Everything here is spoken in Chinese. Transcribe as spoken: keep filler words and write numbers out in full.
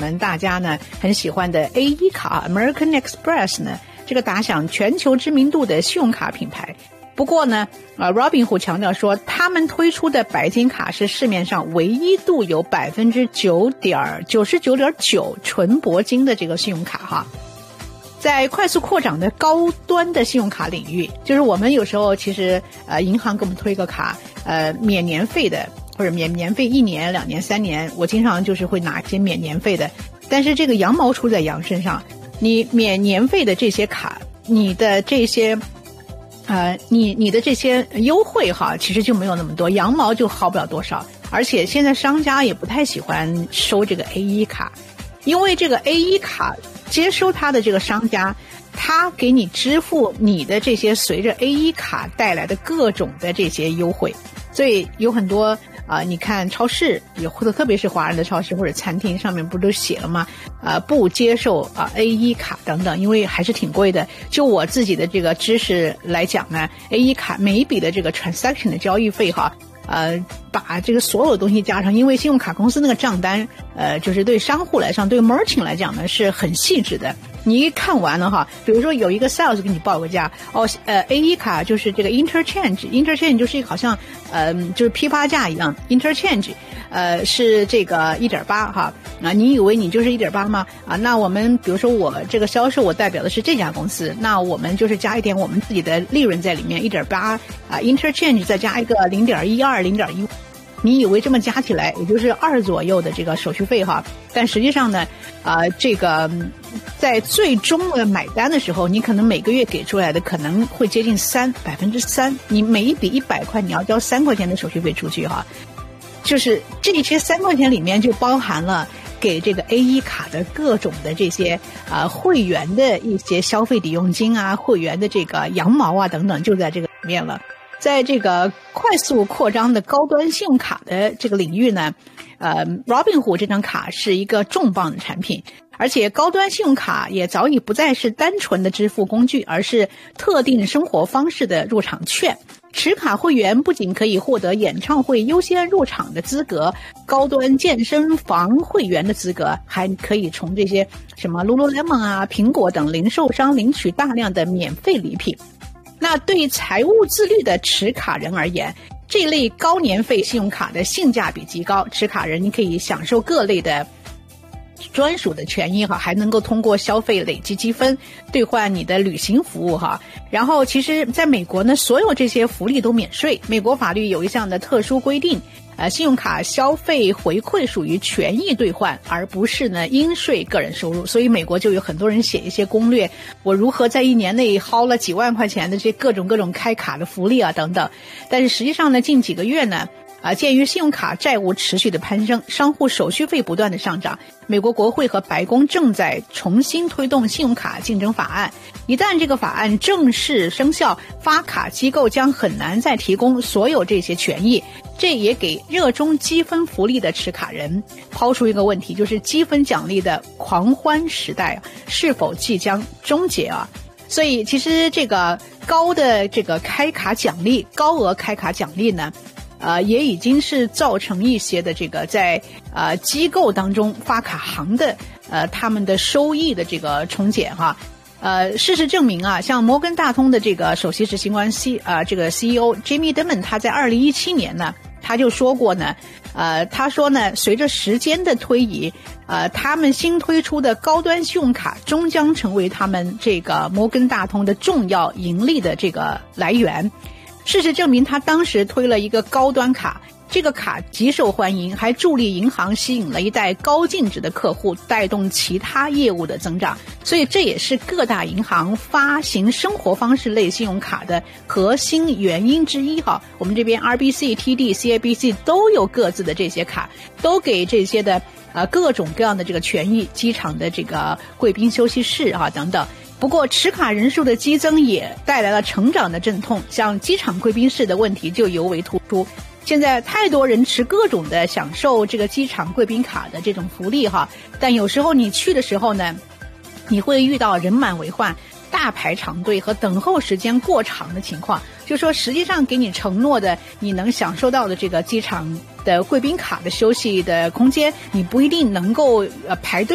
们大家呢很喜欢的 A 一 卡 American Express 呢，这个打响全球知名度的信用卡品牌。不过呢，呃 Robinhood 强调说，他们推出的白金卡是市面上唯一度有百分之九点九十九点九纯铂金的这个信用卡哈。在快速扩展的高端的信用卡领域，就是我们有时候其实呃银行给我们推个卡，呃免年费的或者免年费一年、两年、三年，我经常就是会拿一些免年费的。但是这个羊毛出在羊身上，你免年费的这些卡，你的这些。呃，你你的这些优惠哈，其实就没有那么多，羊毛就好不了多少。而且现在商家也不太喜欢收这个 A 一 卡，因为这个 A 一 卡接收它的这个商家，他给你支付你的这些随着 A 一 卡带来的各种的这些优惠，所以有很多啊、呃，你看超市有或者特别是华人的超市或者餐厅上面不都写了吗？呃，不接受啊、呃、A 一 卡等等，因为还是挺贵的。就我自己的这个知识来讲呢 ，A 一 卡每一笔的这个 transaction 的交易费哈，呃，把这个所有东西加上，因为信用卡公司那个账单，呃，就是对商户来讲，对 merchant 来讲呢是很细致的。你一看完了哈，比如说有一个 sales 给你报个价，哦，呃 ，A 一 卡就是这个 interchange，interchange 就是一个好像呃就是批发价一样 ，interchange， 呃是这个 一点八 哈，啊，你以为你就是 一点八 吗？啊，那我们比如说我这个销售我代表的是这家公司，那我们就是加一点我们自己的利润在里面 一点八 啊 interchange 再加一个 零点一二 零点一五。你以为这么加起来也就是二左右的这个手续费哈，但实际上呢，呃，这个在最终的买单的时候，你可能每个月给出来的可能会接近三百分之三，你每一笔一百块，你要交三块钱的手续费出去哈，就是这些三块钱里面就包含了给这个 A 一 卡的各种的这些啊、呃、会员的一些消费抵用金啊，会员的这个羊毛啊等等，就在这个里面了。在这个快速扩张的高端信用卡的这个领域呢，呃 Robinhood 这张卡是一个重磅的产品，而且高端信用卡也早已不再是单纯的支付工具，而是特定生活方式的入场券。持卡会员不仅可以获得演唱会优先入场的资格，高端健身房会员的资格，还可以从这些什么 Lululemon 啊、苹果等零售商领取大量的免费礼品。那对财务自律的持卡人而言，这类高年费信用卡的性价比极高，持卡人你可以享受各类的专属的权益哈，还能够通过消费累积积分兑换你的旅行服务哈。然后其实在美国呢，所有这些福利都免税，美国法律有一项的特殊规定，呃，信用卡消费回馈属于权益兑换，而不是呢应税个人收入。所以美国就有很多人写一些攻略，我如何在一年内薅了几万块钱的这些各种各种开卡的福利啊等等。但是实际上呢，近几个月呢，啊，鉴于信用卡债务持续的攀升，商户手续费不断的上涨，美国国会和白宫正在重新推动信用卡竞争法案。一旦这个法案正式生效，发卡机构将很难再提供所有这些权益。这也给热衷积分福利的持卡人抛出一个问题，就是积分奖励的狂欢时代是否即将终结啊？所以其实这个高的这个开卡奖励，高额开卡奖励呢，呃，也已经是造成一些的这个在呃机构当中发卡行的呃他们的收益的这个重减哈。呃，事实证明啊，像摩根大通的这个首席执行官 C 啊、呃、这个 C E O Jamie Dimon， 他在二零一七年呢，他就说过呢，呃，他说呢，随着时间的推移，呃，他们新推出的高端信用卡终将成为他们这个摩根大通的重要盈利的这个来源。事实证明，他当时推了一个高端卡，这个卡极受欢迎，还助力银行吸引了一代高净值的客户，带动其他业务的增长。所以这也是各大银行发行生活方式类信用卡的核心原因之一哈。我们这边 R B C、T D、C I B C 都有各自的这些卡，都给这些的呃各种各样的这个权益，机场的这个贵宾休息室啊等等。不过持卡人数的激增也带来了成长的阵痛，像机场贵宾室的问题就尤为突出。现在太多人持各种的享受这个机场贵宾卡的这种福利哈，但有时候你去的时候呢，你会遇到人满为患、大排长队和等候时间过长的情况。就说实际上给你承诺的你能享受到的这个机场的贵宾卡的休息的空间，你不一定能够呃排队